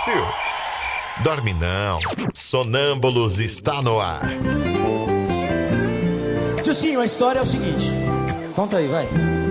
Psiu. Dorme não. Sonâmbulos está no ar. Dilcinho, a história é o seguinte. Conta aí, vai.